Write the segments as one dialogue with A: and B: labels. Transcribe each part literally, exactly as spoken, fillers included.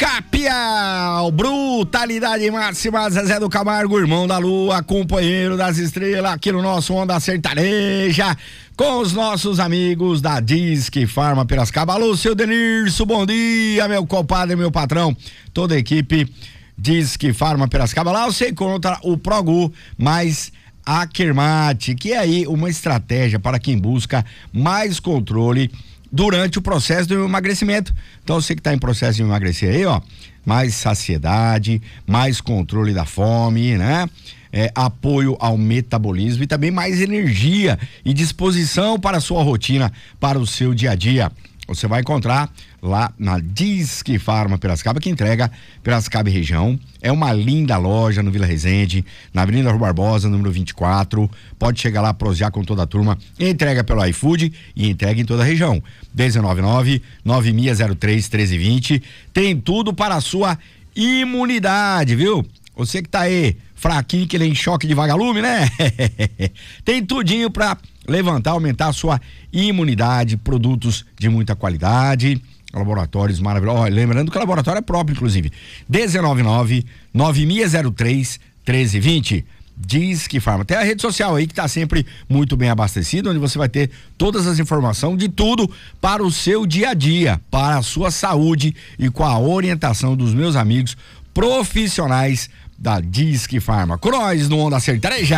A: Capial, brutalidade máxima, Zezé do Camargo, irmão da lua, companheiro das estrelas, aqui no nosso Onda Sertaneja, com os nossos amigos da Disque Farma Piracicaba. Alô, seu Denirso, bom dia, meu compadre, meu patrão, toda a equipe Disque Farma Piracicaba. Lá você encontra o Progu, mais a Kermate, que é aí uma estratégia para quem busca mais controle durante o processo do emagrecimento. Então você que está em processo de emagrecer aí, ó, mais saciedade, mais controle da fome, né? É, apoio ao metabolismo e também mais energia e disposição para a sua rotina, para o seu dia a dia. Você vai encontrar lá na Disque Farma Piracicaba, que entrega Piracicaba e região. É uma linda loja no Vila Resende, na Avenida Rua Barbosa, número vinte e quatro. Pode chegar lá, prosear com toda a turma. Entrega pelo iFood e entrega em toda a região. um nove nove, nove seis zero três, um três dois zero. Tem tudo para a sua imunidade, viu? Você que tá aí fraquinho, que ele é em choque de vagalume, né? Tem tudinho para levantar, aumentar a sua imunidade, produtos de muita qualidade, laboratórios maravilhosos. Oh, lembrando que o laboratório é próprio, inclusive. um nove nove, nove seis zero três, um três dois zero. Disque Farma. Tem a rede social aí que tá sempre muito bem abastecida, onde você vai ter todas as informações de tudo para o seu dia a dia, para a sua saúde e com a orientação dos meus amigos profissionais da Disque Farma. Com nós no Onda Sertaneja.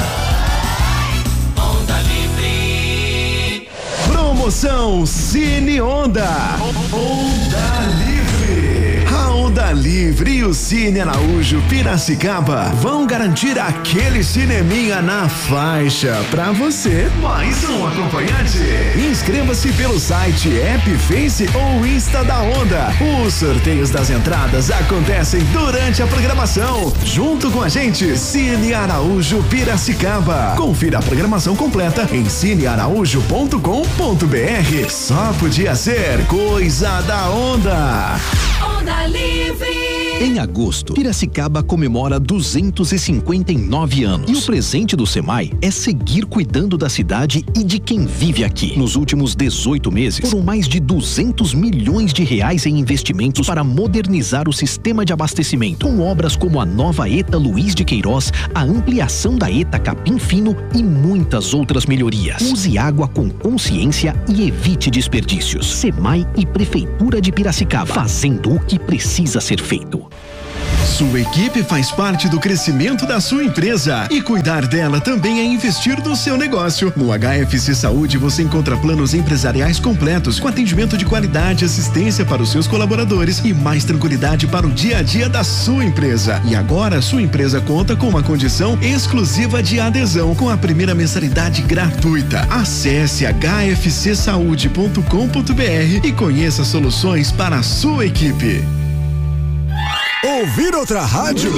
B: Onda Livre.
C: Promoção Cine Onda. Onda Livre. A Onda Livre e o Cine Araújo Piracicaba vão garantir aquele cineminha na faixa pra você, mais um acompanhante. Inscreva-se pelo site, app, Face ou Insta da Onda. Os sorteios das entradas acontecem durante a programação. Junto com a gente, Cine Araújo Piracicaba. Confira a programação completa em cine araújo ponto com ponto br. Só podia ser coisa da Onda.
B: Onda Livre.
D: Em agosto, Piracicaba comemora duzentos e cinquenta e nove anos. E o presente do SEMAI é seguir cuidando da cidade e de quem vive aqui. Nos últimos dezoito meses, foram mais de duzentos milhões de reais em investimentos para modernizar o sistema de abastecimento, com obras como a nova ETA Luiz de Queiroz, a ampliação da ETA Capim Fino e muitas outras melhorias. Use água com consciência e evite desperdícios. SEMAI e Prefeitura de Piracicaba, fazendo o que precisa ser feito.
C: Sua equipe faz parte do crescimento da sua empresa e cuidar dela também é investir no seu negócio. No H F C Saúde você encontra planos empresariais completos com atendimento de qualidade, assistência para os seus colaboradores e mais tranquilidade para o dia a dia da sua empresa. E agora sua empresa conta com uma condição exclusiva de adesão com a primeira mensalidade gratuita. Acesse h f c saúde ponto com ponto br e conheça soluções para a sua equipe.
E: Ouvir outra rádio?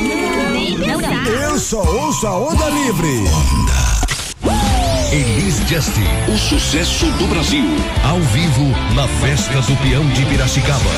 E: Eu só ouço a Onda Livre.
F: Onda. Elis Justin, o sucesso do Brasil. Ao vivo na Festa do Peão de Piracicaba.